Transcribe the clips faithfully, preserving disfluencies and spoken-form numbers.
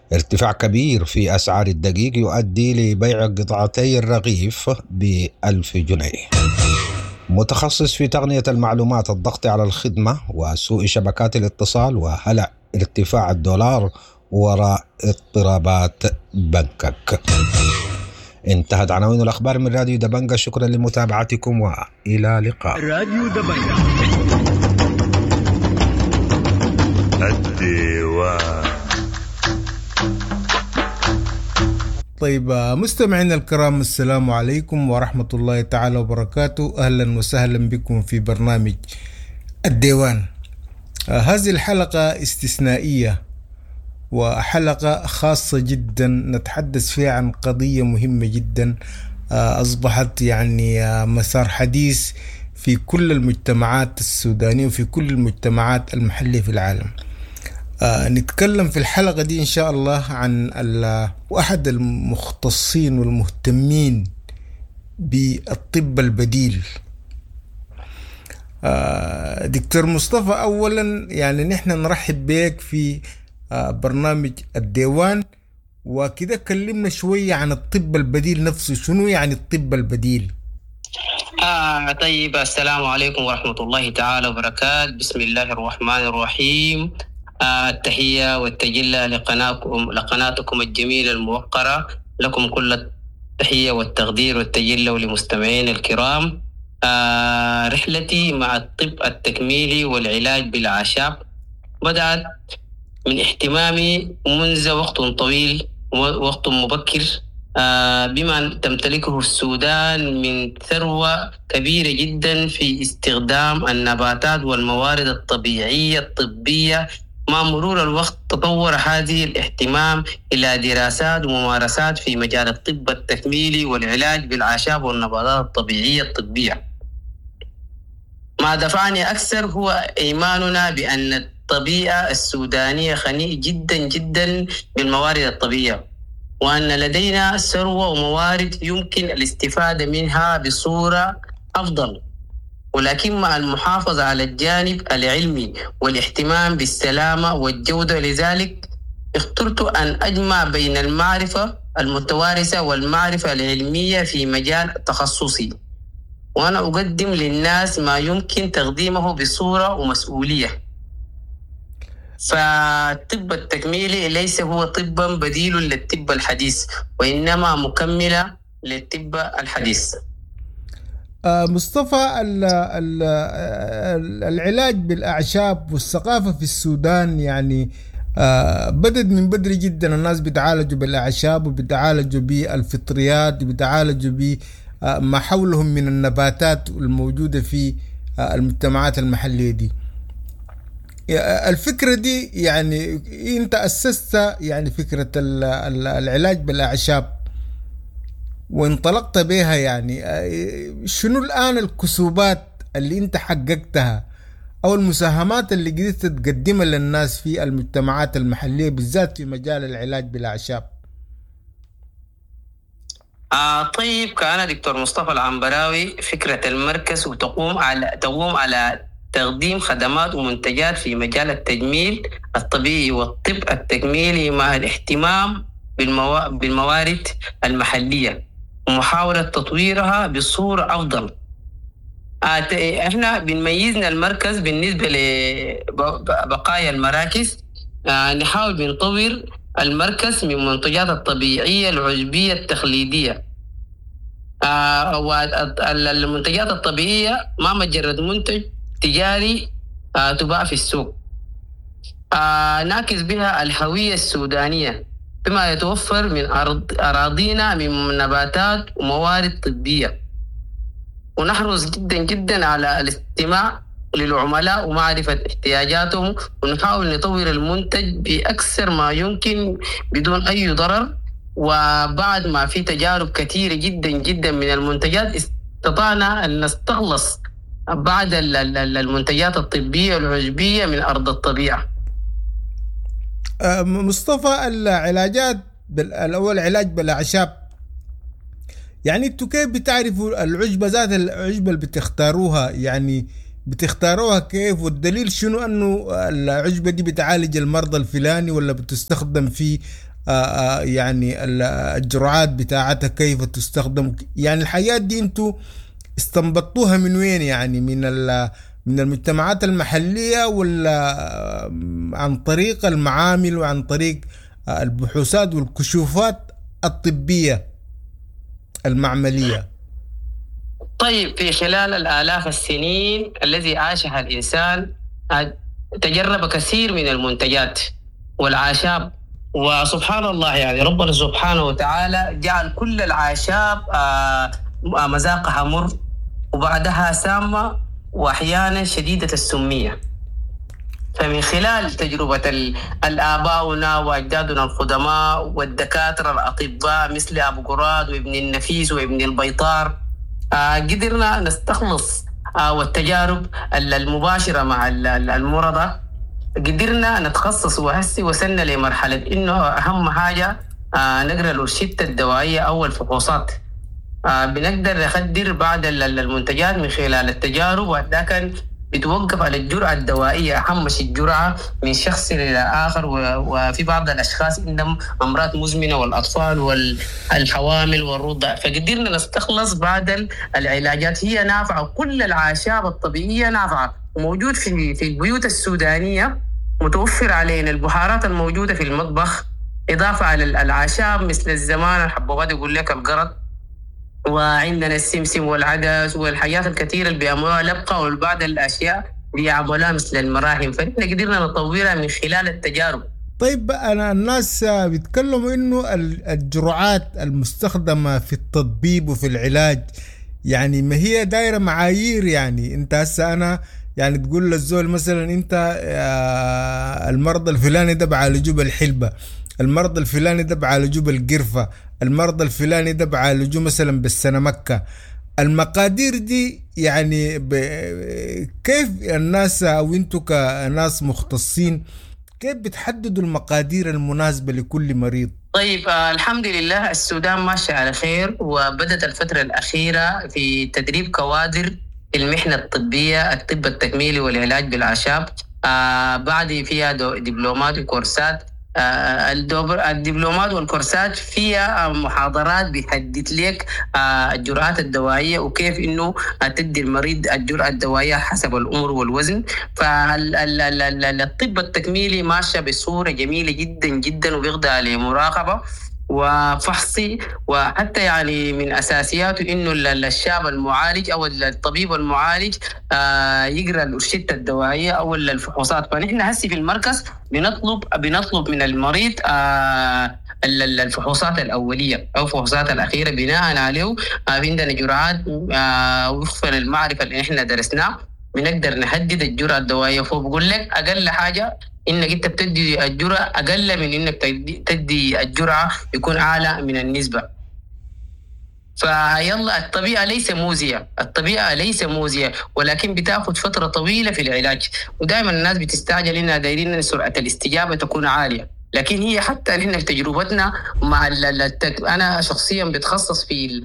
ارتفاع كبير في أسعار الدقيق يؤدي لبيع قطعتي الرغيف بألف جنيه. متخصص في تقنية المعلومات الضغط على الخدمة وسوء شبكات الاتصال وهلع ارتفاع الدولار وراء اضطرابات بنكك. انتهت عناوين الأخبار من راديو دبنجة. شكرا لمتابعتكم وإلى لقاء. راديو دبنجة الديوان. طيب مستمعينا الكرام، السلام عليكم ورحمة الله تعالى وبركاته. أهلا وسهلا بكم في برنامج الديوان. آه هذه الحلقة استثنائية وحلقة خاصة جدا نتحدث فيها عن قضية مهمة جدا آه أصبحت يعني آه مسار حديث في كل المجتمعات السودانية وفي كل المجتمعات المحلية في العالم. آه نتكلم في الحلقة دي إن شاء الله عن أحد المختصين والمهتمين بالطب البديل، آه دكتور مصطفى. أولا يعني نحن نرحب بك في آه برنامج الديوان، وكده كلمنا شوية عن الطب البديل نفسه. شنو يعني الطب البديل؟ آه طيب، السلام عليكم ورحمة الله تعالى وبركاته. بسم الله الرحمن الرحيم. آه التحية والتجلى لقناتكم لقناتكم الجميلة الموقرة. لكم كل التحية والتقدير والتجلى، ولمستمعين الكرام. آه رحلتي مع الطب التكميلي والعلاج بالأعشاب بدأت من اهتمامي منذ وقت طويل، وقت مبكر، آه بما تمتلكه السودان من ثروة كبيرة جدا في استخدام النباتات والموارد الطبيعية الطبية. مع مرور الوقت تطور هذه الاهتمام إلى دراسات وممارسات في مجال الطب التكميلي والعلاج بالأعشاب والنباتات الطبيعية الطبية. ما دفعني أكثر هو إيماننا بأن الطبيعة السودانية غنية جدا جدا بالموارد الطبيعية، وأن لدينا ثروة وموارد يمكن الاستفادة منها بصورة أفضل، ولكن مع المحافظة على الجانب العلمي والاهتمام بالسلامة والجودة. لذلك اخترت أن أجمع بين المعرفة المتوارثة والمعرفة العلمية في مجال تخصصي، وأنا أقدم للناس ما يمكن تقديمه بصورة ومسؤولية. فالطب التكميلي ليس هو طبا بديل للطب الحديث، وإنما مكملة للطب الحديث. آه مصطفى، ال ال العلاج بالأعشاب والثقافة في السودان يعني آه بدأت من بدري جدا. الناس بيتعالجوا بالأعشاب وبيتعالجوا بالفطريات وبيتعالجوا بما حولهم من النباتات الموجودة في آه المجتمعات المحلية دي. الفكرة دي يعني انت أسست يعني فكرة العلاج بالأعشاب وانطلقت بها، يعني شنو الآن الكسوبات اللي انت حققتها أو المساهمات اللي قدرت تقدمها للناس في المجتمعات المحلية بالذات في مجال العلاج بالأعشاب؟ آه طيب، كان دكتور مصطفى العنبراوي فكرة المركز وتقوم على تقوم على تقديم خدمات ومنتجات في مجال التجميل الطبيعي والطب التكميلي مع الاهتمام بالموا... بالموارد المحلية ومحاولة تطويرها بصورة أفضل. احنا بنميزنا المركز بالنسبة لبقايا المراكز. نحاول بنطور المركز من المنتجات الطبيعية العشبية التقليدية. والمنتجات الطبيعية ما مجرد منتج تجاري تباع في السوق، نعكس بها الهوية السودانية بما يتوفر من أراضينا من نباتات وموارد طبية. ونحرص جدا جدا على الاستماع للعملاء ومعرفة احتياجاتهم، ونحاول نطور المنتج بأكثر ما يمكن بدون أي ضرر. وبعد ما في تجارب كثيرة جدا جدا من المنتجات استطعنا أن نستخلص بعض المنتجات الطبية والعشبية من أرض الطبيعة. مصطفى، العلاجات الأول علاج بالأعشاب، يعني انتوا كيف بتعرفوا العشبة ذات العشبة اللي بتختاروها؟ يعني بتختاروها كيف؟ والدليل شنو أنه العشبة دي بتعالج المرضى الفلاني ولا بتستخدم في يعني الجرعات بتاعتها كيف تستخدم، يعني الحاجات دي انتوا استنبطوها من وين؟ يعني من من المجتمعات المحلية ولا عن طريق المعامل وعن طريق البحوثات والكشوفات الطبية المعملية؟ طيب، في خلال الآلاف السنين الذي عاشها الإنسان تجرب كثير من المنتجات والأعشاب، وسبحان الله يعني ربنا سبحانه وتعالى جعل كل الأعشاب مذاقها مر وبعدها سامة وأحيانا شديدة السمية. فمن خلال تجربة الآباؤنا وأجدادنا القدماء والدكاترة الأطباء مثل أبو قراد وابن النفيس وابن البيطار قدرنا نستخلص والتجارب المباشرة مع المرضى قدرنا نتخصص وهسي وصلنا لمرحلة إنه أهم حاجة نقرأ الروشتة الدوائية أو الفحوصات. بنقدر نقدر بعض المنتجات من خلال التجارب، ولكن بتوقف على الجرعة الدوائية، أهمش الجرعة من شخص إلى آخر. وفي بعض الأشخاص عندهم أمراض مزمنة والأطفال والحوامل والرضع، فقدرنا نستخلص بعض العلاجات هي نافعة. كل الأعشاب الطبيعية نافعة وموجود في في البيوت السودانية، متوفر علينا البهارات الموجودة في المطبخ، إضافة على الأعشاب مثل الزمان الحبوبات يقول لك القرض، وعندنا السمسم والعدس والحاجات الكثيرة اللي بيعملوها لبقة، وبعض الأشياء بيعملوها مثل المراهم، فنحن قدرنا نطورها من خلال التجارب. طيب أنا الناس بيتكلموا إنه الجرعات المستخدمة في التطبيب وفي العلاج يعني ما هي دايرة معايير. يعني أنت هسه أنا يعني تقول للزول مثلا أنت المرضى الفلاني ده بعالجوه بالحلبة، المرضى الفلاني ده بعالجوه بالقرفة، المرضى الفلاني ده بعالجوه مثلا بالسنمكة. المقادير دي يعني كيف الناس أو أنتوا كناس مختصين كيف بتحددوا المقادير المناسبة لكل مريض؟ طيب آه الحمد لله السودان ماشي على خير، وبدأت الفترة الأخيرة في تدريب كوادر المحنة الطبية الطب التكميلي والعلاج بالأعشاب. آه بعد فيها دبلومات وكورسات. آه الدبلومات والكورسات فيها محاضرات بيحدد لك آه الجرعات الدوائية وكيف إنه تدي المريض الجرعة الدوائية حسب العمر والوزن. فالطب التكميلي ماشي بصورة جميلة جدا جدا وبيخضع لمراقبة وفحصي، وحتى يعني من أساسياته إنه الشاب المعالج أو الطبيب المعالج آه يقرأ الروشتة الدوائية أو الفحوصات. فنحن هسي في المركز بنطلب بنطلب من المريض آه الفحوصات الأولية أو الفحوصات الأخيرة، بناء عليه آه عندنا جرعات آه وفقا للمعرفة اللي نحن درسناه بنقدر نحدد الجرعة الدوائية. فوق بقول لك أقل حاجة إنك أنت بتدي الجرعة أقل من إنك تدي الجرعة يكون أعلى من النسبة. فيلا الطبيعة ليس موزية، الطبيعة ليس موزية، ولكن بتأخذ فترة طويلة في العلاج. ودائما الناس بتستعجل إنها دايرين سرعة الاستجابة تكون عالية، لكن هي حتى نحن في تجربتنا مع التك... أنا شخصيا بتخصص في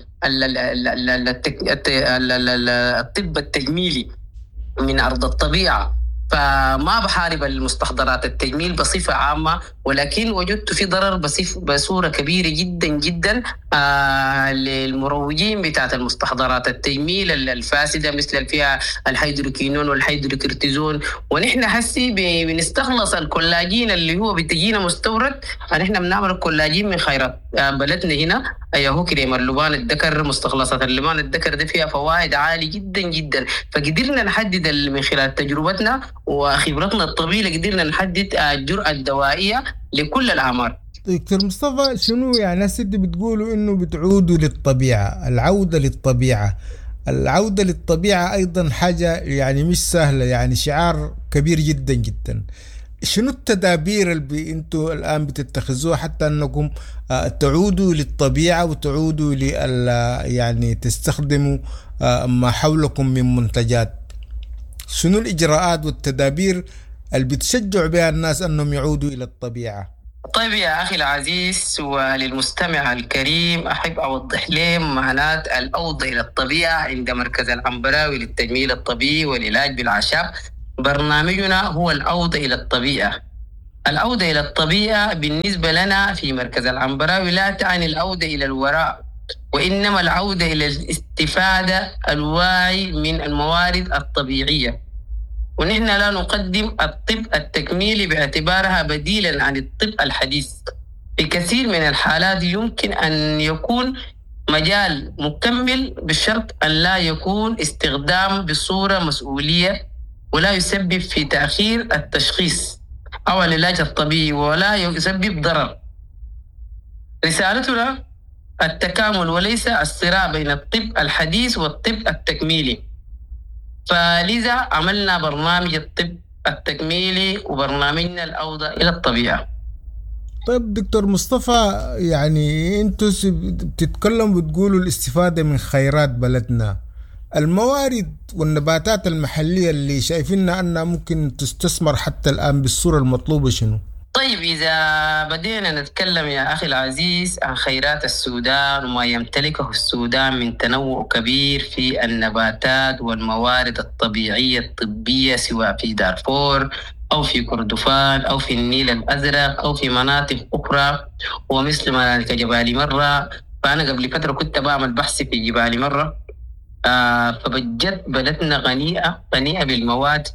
الطب التجميلي من أرض الطبيعة، فما بحارب المستحضرات التجميل بصفة عامة، ولكن وجدت في ضرر بصورة كبيرة جدا جدا آه للمروجين بتاعت المستحضرات التجميل الفاسدة مثل فيها الهيدروكينون والهيدروكورتيزون. ونحن هسي بنستخلص الكولاجين اللي هو بتجينا مستورد، نحن بنعمل الكولاجين من خيرات آه بلدنا هنا. أيهو كريم اللبان الذكر، مستخلصات اللبان الذكر ده فيها فوائد عالية جدا جدا. فقدرنا نحدد من خلال تجربتنا وخبرتنا الطويلة قدرنا نحدد الجرعة الدوائية لكل الأعمار. دكتور مصطفى، شنو يعني هسه بتقولوا إنه بتعودوا للطبيعة، العودة للطبيعة العودة للطبيعة أيضا حاجة يعني مش سهلة، يعني شعار كبير جدا جدا. شنو التدابير اللي انتوا الآن بتتخذوها حتى أنكم تعودوا للطبيعة وتعودوا لل يعني تستخدموا ما حولكم من منتجات؟ شنو الإجراءات والتدابير اللي بتشجعوا بها الناس أنهم يعودوا إلى الطبيعة؟ طيب يا أخي العزيز وللمستمع الكريم، أحب أوضح لهم معنات العودة إلى الطبيعة عند مركز العنبراوي للتجميل الطبيعي والعلاج بالأعشاب. برنامجنا هو العودة إلى الطبيعة، العودة إلى الطبيعة بالنسبة لنا في مركز العنبراوي لا تعني العودة إلى الوراء، وإنما العودة إلى الاستفادة الواعي من الموارد الطبيعية. ونحن لا نقدم الطب التكميلي باعتبارها بديلا عن الطب الحديث. في كثير من الحالات يمكن أن يكون مجال مكمل بشرط أن لا يكون استخدام بصورة مسؤولية ولا يسبب في تأخير التشخيص أو العلاج الطبيعي ولا يسبب ضرر. رسالتنا التكامل وليس الصراع بين الطب الحديث والطب التكميلي، فلذا عملنا برنامج الطب التكميلي وبرنامجنا العودة إلى الطبيعة. طيب دكتور مصطفى، يعني انتوا بتتكلموا بتقولوا الاستفادة من خيرات بلدنا، الموارد والنباتات المحلية اللي شايفينها أنها ممكن تستثمر حتى الآن بالصورة المطلوبة شنو؟ طيب إذا بدينا نتكلم يا أخي العزيز عن خيرات السودان وما يمتلكه السودان من تنوع كبير في النباتات والموارد الطبيعية الطبية، سواء في دارفور أو في كردفان أو في النيل الأزرق أو في مناطق أخرى ومثل مناطق جبال مرة. فأنا قبل فترة كنت بعمل بحث في جبال مرة، آه فبجد بلدنا غنية غنية بالمواد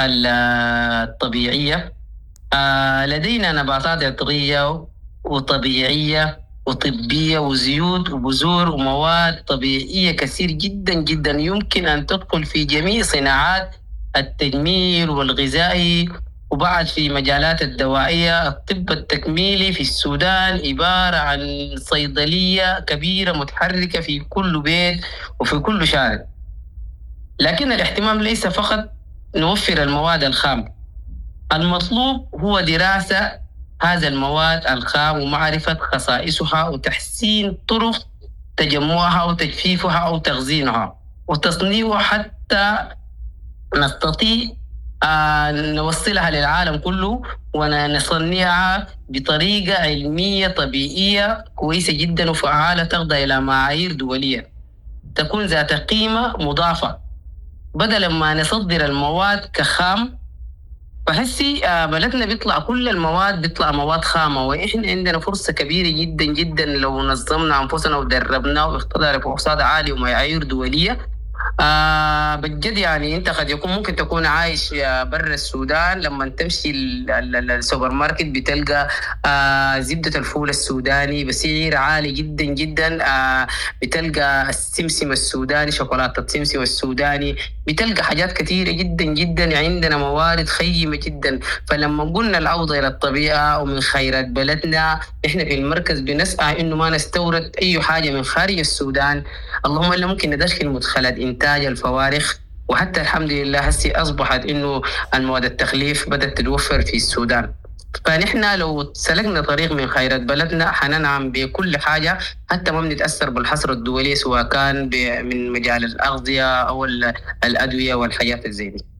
الطبيعية. آه لدينا نباتات عطرية وطبيعية وطبية وزيوت وبذور ومواد طبيعية كثير جدا جدا يمكن أن تدخل في جميع صناعات التجميل والغذائي وبعد في مجالات الدوائية. الطب التكميلي في السودان عبارة عن صيدلية كبيرة متحركة في كل بيت وفي كل شارع، لكن الاهتمام ليس فقط نوفر المواد الخام، المطلوب هو دراسة هذا المواد الخام ومعرفة خصائصها وتحسين طرق تجمعها وتجفيفها أو تخزينها وتصنيعها حتى نستطيع أن نوصلها للعالم كله ونصنعها بطريقة علمية طبيعية كويسة جدا وفعالة تخضع إلى معايير دولية تكون ذات قيمة مضافة، بدل ما نصدر المواد كخام. فحسي بلدنا بيطلع كل المواد بيطلع مواد خامة، وإحنا عندنا فرصة كبيرة جدا جدا لو نظمنا أنفسنا ودربنا واختضنا لفحوصات عالية ومعايير دولية. آه بجد يعني انت قد يكون ممكن تكون عايش برا السودان، لما تمشي السوبر ماركت بتلقى آه زبدة الفول السوداني بسعر عالي جدا جدا، آه بتلقى السمسم السوداني، شوكولاتة السمسم السوداني، بتلقى حاجات كثيرة جدا جدا. عندنا موارد خيمة جدا. فلما قلنا العودة إلى الطبيعة ومن خيرات بلدنا، إحنا في المركز بنسعى إنه ما نستورد أي حاجة من خارج السودان، اللهم إلا ممكن ندخل مدخلات إنتاج الفوارخ، وحتى الحمد لله هسي أصبحت إنه المواد التخليف بدأت تتوفر في السودان. فنحن لو سلكنا طريق من خيرات بلدنا حننعم بكل حاجة، حتى ما بنتأثر بالحصر الدولي سواء كان من مجال الأغذية أو الأدوية والحاجات الزي دي.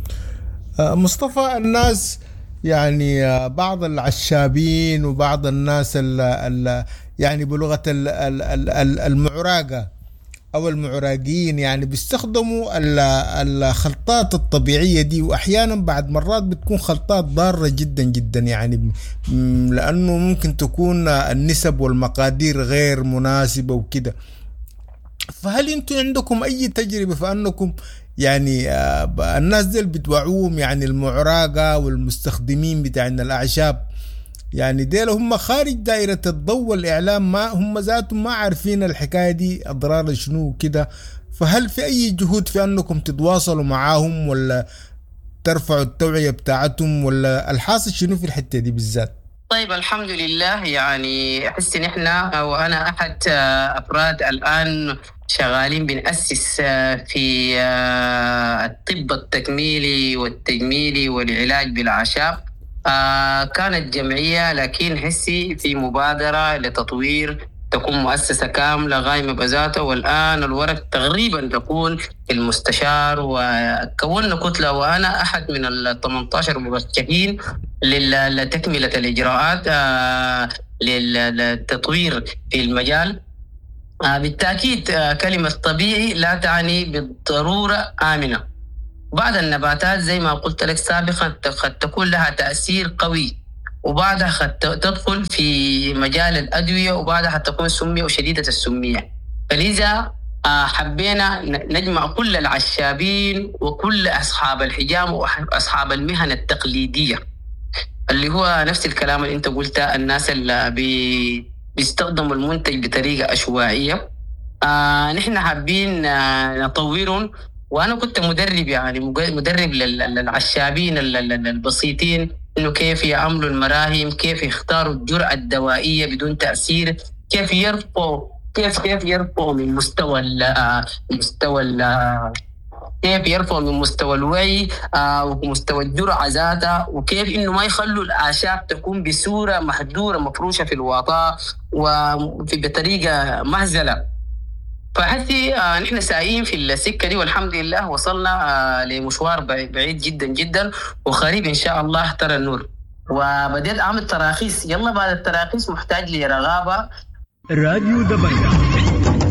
مصطفى، الناس يعني بعض العشابين وبعض الناس ال ال يعني بلغة المعراقة أو المعراقين يعني بيستخدموا الخلطات الطبيعية دي، وأحيانا بعد مرات بتكون خلطات ضارة جدا جدا، يعني لأنه ممكن تكون النسب والمقادير غير مناسبة وكده. فهل أنتم عندكم أي تجربة في أنكم يعني الناس دي بتوعوهم، يعني المعراقة والمستخدمين بتاعين الأعشاب، يعني ديل هم خارج دائرة الضوء والإعلام، ما هم ذاتهم ما عارفين الحكاية دي أضرار شنو كده. فهل في أي جهود في أنكم تتواصلوا معاهم ولا ترفعوا التوعية بتاعتهم، ولا الحاصل شنو في الحتة دي بالذات؟ طيب الحمد لله، يعني أحس إن إحنا وأنا أحد أفراد الآن شغالين بنأسس في الطب التكميلي والتجميلي والعلاج بالأعشاب. آه كانت جمعية، لكن حسي في مبادرة لتطوير تكون مؤسسة كاملة قائمة بذاتها، والآن الورق تقريبا تكون المستشار، وكوننا كتلة وأنا أحد من ال ثمانية عشر مرشحين لتكملة الإجراءات آه للتطوير في المجال. آه بالتأكيد آه كلمة طبيعي لا تعني بالضرورة آمنة. بعض النباتات زي ما قلت لك سابقا قد تكون لها تأثير قوي وبعدها قد تدخل في مجال الأدوية، وبعدها تكون سمية وشديدة السمية. فلذا حبينا نجمع كل العشابين وكل أصحاب الحجام وأصحاب المهن التقليدية، اللي هو نفس الكلام اللي أنت قلته، الناس اللي بي بيستخدموا المنتج بطريقة عشوائية. آه نحن حابين آه نطورهم، وأنا كنت مدرب يعني مدرب للعشابين البسيطين إنه كيف يعملوا المراهم، كيف يختاروا الجرعة الدوائية بدون تأثير، كيف يرفعوا كيف كيف يرفعوا من مستوى ال مستوى ال كيف يرفعوا من مستوى الوعي آه ومستوى الجرعة ذاتها، وكيف إنه ما يخلوا الأعشاب تكون بصورة محدورة مفروشة في الوطاء وفي بطريقة مهزلة. فحسي آه نحن سايين في السكة دي، والحمد لله وصلنا آه لمشوار بعيد جدا جدا، وقريب إن شاء الله ترى النور. وبدأت أعمل تراخيص، يلا بعد التراخيص محتاج لرغابة. راديو دبي